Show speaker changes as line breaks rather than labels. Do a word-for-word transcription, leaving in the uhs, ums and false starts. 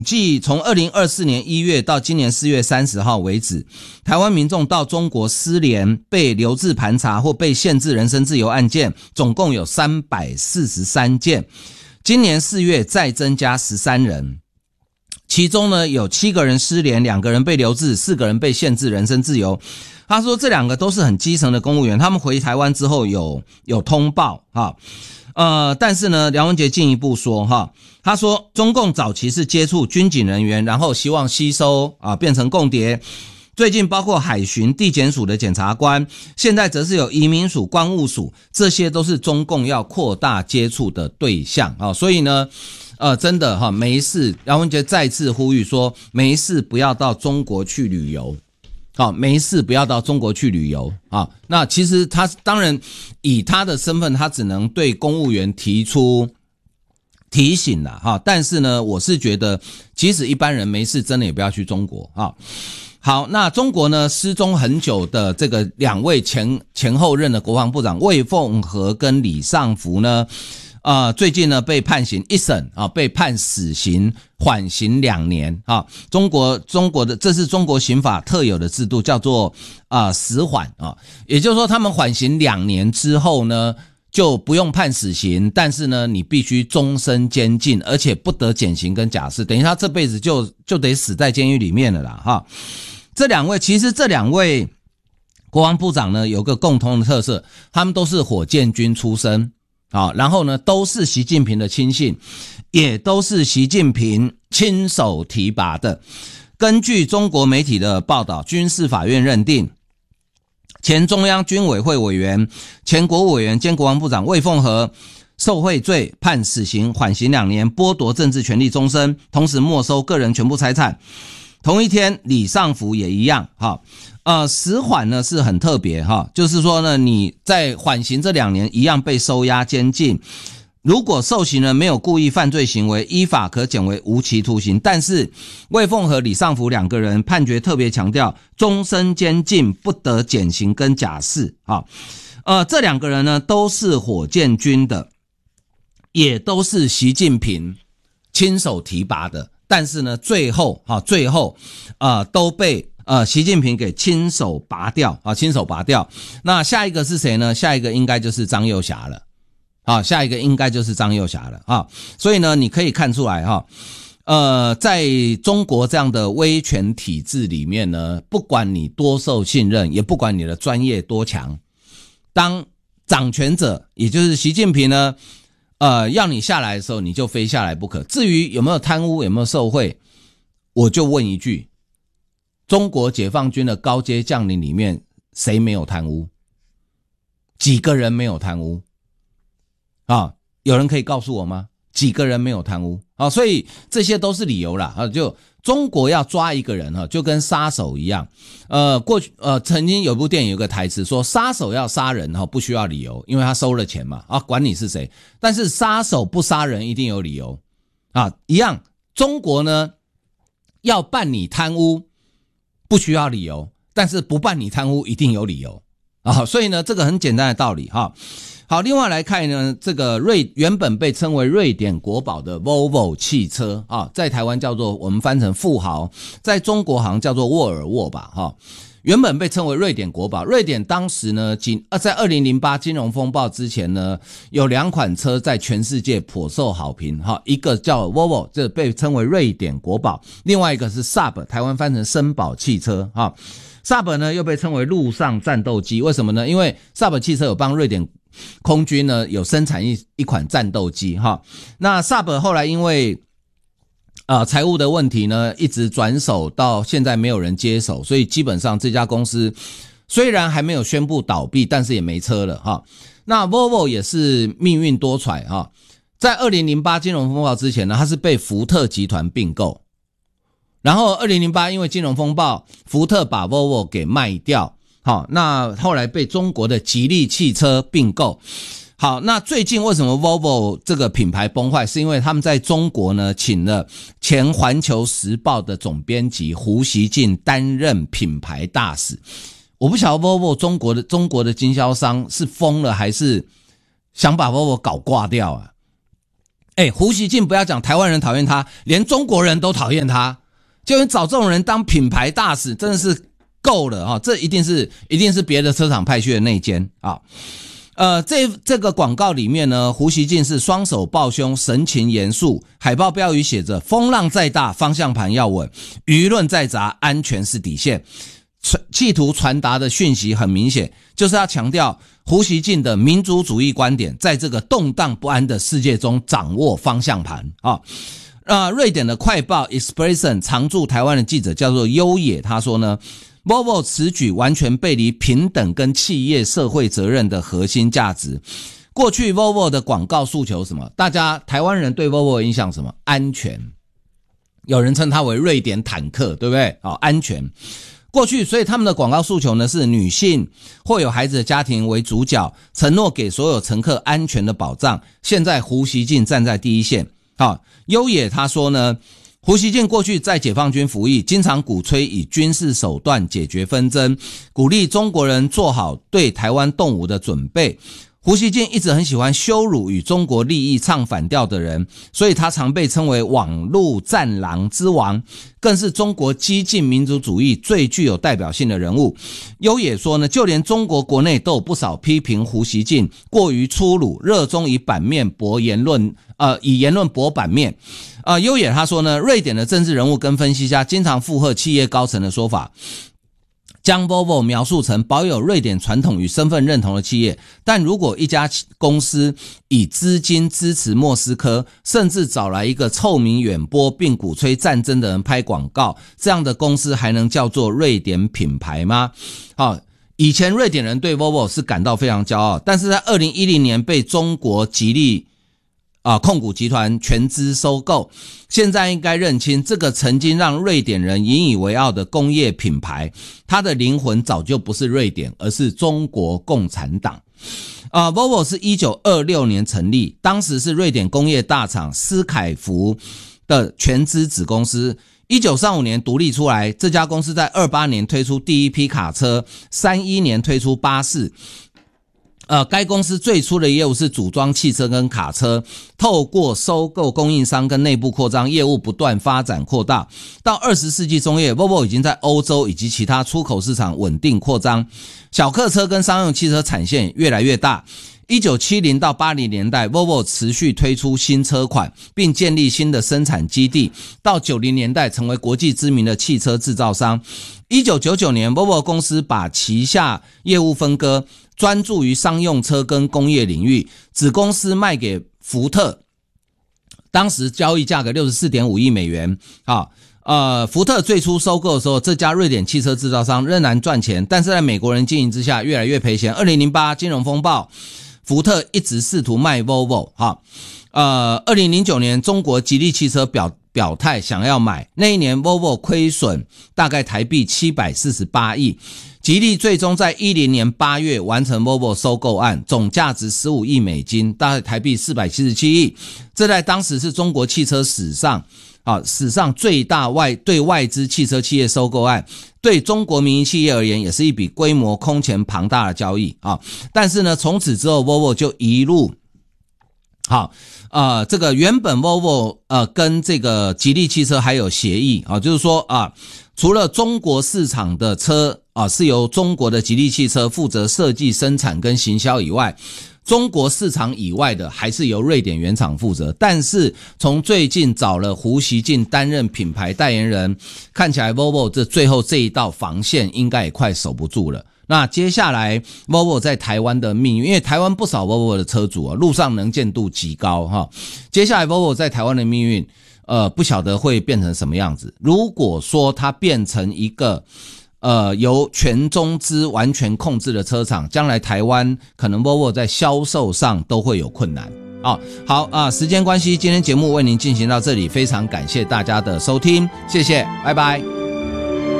即从二零二四年一月到今年四月三十号为止，台湾民众到中国失联、被留置盘查或被限制人身自由案件总共有三百四十三件，今年四月再增加十三人，其中呢有七个人失联，两个人被留置，四个人被限制人身自由。他说这两个都是很基层的公务员，他们回台湾之后有有通报哈。呃，但是呢，梁文杰进一步说哈，他说中共早期是接触军警人员，然后希望吸收啊变成共谍。最近包括海巡、地检署的检察官，现在则是有移民署、关务署，这些都是中共要扩大接触的对象啊。所以呢，呃，真的哈，没事，梁文杰再次呼吁说，没事不要到中国去旅游。好，没事不要到中国去旅游啊。那其实他当然以他的身份，他只能对公务员提出提醒了哈。但是呢，我是觉得即使一般人没事，真的也不要去中国啊。好，那中国呢失踪很久的这个两位前前后任的国防部长魏凤和跟李尚福呢，呃，最近呢被判刑一审啊，被判死刑，缓刑两年啊。中国中国的这是中国刑法特有的制度，叫做啊、呃、死缓啊，也就是说他们缓刑两年之后呢，就不用判死刑，但是呢你必须终身监禁，而且不得减刑跟假释，等于他这辈子就就得死在监狱里面了啦哈。这两位其实这两位国防部长呢有个共同的特色，他们都是火箭军出身。好，然后呢，都是习近平的亲信，也都是习近平亲手提拔的。根据中国媒体的报道，军事法院认定，前中央军委会委员、前国务委员兼国防部长魏凤和受贿罪，判死刑，缓刑两年，剥夺政治权利终身，同时没收个人全部财产。同一天，李尚福也一样哈。呃，死缓呢是很特别哈，就是说呢，你在缓刑这两年一样被收押监禁，如果受刑人没有故意犯罪行为，依法可减为无期徒刑。但是魏凤和李尚福两个人判决特别强调，终身监禁，不得减刑跟假释啊。呃，这两个人呢都是火箭军的，也都是习近平亲手提拔的，但是呢，最后啊，最后呃都被。呃，习近平给亲手拔掉啊，亲手拔掉。那下一个是谁呢？下一个应该就是张又侠了啊，下一个应该就是张又侠了啊。所以呢，你可以看出来哈，呃，在中国这样的威权体制里面呢，不管你多受信任，也不管你的专业多强，当掌权者也就是习近平呢，呃，要你下来的时候，你就非下来不可。至于有没有贪污，有没有受贿，我就问一句。中国解放军的高阶将领里面谁没有贪污？几个人没有贪污？啊，有人可以告诉我吗？几个人没有贪污？啊，所以这些都是理由啦。啊，就中国要抓一个人哈，就跟杀手一样。呃，过去呃曾经有部电影有个台词说，杀手要杀人哈不需要理由，因为他收了钱嘛，啊，管你是谁。但是杀手不杀人一定有理由。啊，一样，中国呢要办你贪污。不需要理由，但是不办你贪污一定有理由啊，所以呢，这个很简单的道理哈。好，另外来看呢，这个瑞原本被称为瑞典国宝的 Volvo 汽车啊，在台湾叫做我们翻成富豪，在中国好像叫做沃尔沃吧哈。原本被称为瑞典国宝，瑞典当时呢，在二零零八金融风暴之前呢，有两款车在全世界颇受好评哈，一个叫 Volvo， 这被称为瑞典国宝，另外一个是 Saab， 台湾翻成森宝汽车哈。Saab 呢又被称为陆上战斗机，为什么呢？因为 Saab 汽车有帮瑞典空军呢有生产一一款战斗机哈。那 Saab 后来因为呃，财务的问题呢，一直转手到现在没有人接手，所以基本上这家公司虽然还没有宣布倒闭，但是也没车了哈。那 Volvo 也是命运多舛哈，在二零零八金融风暴之前呢，它是被福特集团并购，然后二零零八因为金融风暴，福特把 Volvo 给卖掉，好，那后来被中国的吉利汽车并购。好，那最近为什么 Volvo 这个品牌崩坏，是因为他们在中国呢请了前环球时报的总编辑胡锡进担任品牌大使。我不晓得 Volvo 中国的中国的经销商是疯了还是想把 Volvo 搞挂掉啊。 哎，胡锡进不要讲台湾人讨厌他，连中国人都讨厌他，就你找这种人当品牌大使，真的是够了啊！这一定是一定是别的车厂派去的内奸啊。呃，这这个广告里面呢，胡锡进是双手抱胸，神情严肃，海报标语写着“风浪再大，方向盘要稳；舆论再杂，安全是底线”。企图传达的讯息很明显，就是要强调胡锡进的民族主义观点，在这个动荡不安的世界中掌握方向盘啊。呃，瑞典的快报 Expressen 常驻台湾的记者叫做优野，他说呢 Volvo 此举完全背离平等跟企业社会责任的核心价值。过去 Volvo 的广告诉求什么？大家台湾人对 Volvo 的印象什么？安全，有人称它为瑞典坦克，对不对？哦，安全。过去，所以他们的广告诉求呢是女性或有孩子的家庭为主角，承诺给所有乘客安全的保障。现在胡锡进站在第一线。好，优野他说呢，胡锡进过去在解放军服役，经常鼓吹以军事手段解决纷争，鼓励中国人做好对台湾动武的准备。胡锡进一直很喜欢羞辱与中国利益唱反调的人，所以他常被称为网络战狼之王，更是中国激进民族主义最具有代表性的人物。优野说呢，就连中国国内都有不少批评胡锡进过于粗鲁，热衷以版面博言论，呃，以言论博版面。呃，优野他说呢，瑞典的政治人物跟分析家经常附和企业高层的说法，将 Volvo 描述成保有瑞典传统与身份认同的企业，但如果一家公司以资金支持莫斯科，甚至找来一个臭名远播并鼓吹战争的人拍广告，这样的公司还能叫做瑞典品牌吗？好，以前瑞典人对 Volvo 是感到非常骄傲，但是在二零一零年被中国吉利啊，控股集团全资收购，现在应该认清这个曾经让瑞典人引以为傲的工业品牌，它的灵魂早就不是瑞典，而是中国共产党。啊 ，Volvo 是一九二六年成立，当时是瑞典工业大厂斯凯福的全资子公司。一九三五年独立出来，这家公司在二八年推出第一批卡车，三一年推出巴士。呃，该公司最初的业务是组装汽车跟卡车，透过收购供应商跟内部扩张，业务不断发展扩大。到二十世纪中叶 ，Volvo 已经在欧洲以及其他出口市场稳定扩张，小客车跟商用汽车产线越来越大。一九七零到八零年代 Volvo 持续推出新车款，并建立新的生产基地，到九零年代成为国际知名的汽车制造商。一九九九年 Volvo 公司把旗下业务分割，专注于商用车跟工业领域，子公司卖给福特，当时交易价格 六十四点五亿美元。啊呃，福特最初收购的时候，这家瑞典汽车制造商仍然赚钱，但是在美国人经营之下越来越赔钱。二零零八金融风暴，福特一直试图卖 Volvo。哈，呃，二零零九年中国吉利汽车表表态想要买，那一年 Volvo 亏损大概台币七百四十八亿。吉利最终在十年八月完成 Volvo 收购案，总价值十五亿美金，大概台币四百七十七亿。这在当时是中国汽车史上啊，史上最大外对外资汽车企业收购案，对中国民营企业而言也是一笔规模空前庞大的交易啊。但是呢，从此之后 Volvo 就一路好呃这个原本 Volvo 呃跟这个吉利汽车还有协议啊，就是说啊，除了中国市场的车啊是由中国的吉利汽车负责设计、生产跟行销以外，中国市场以外的还是由瑞典原厂负责。但是从最近找了胡锡进担任品牌代言人，看起来 Volvo 这最后这一道防线应该也快守不住了。那接下来 Volvo 在台湾的命运，因为台湾不少 Volvo 的车主啊，路上能见度极高哈。接下来 Volvo 在台湾的命运，呃，不晓得会变成什么样子。如果说它变成一个呃，由全中资完全控制的车厂，将来台湾可能 Volvo 在销售上都会有困难。哦，好啊，时间关系，今天节目为您进行到这里，非常感谢大家的收听，谢谢，拜拜。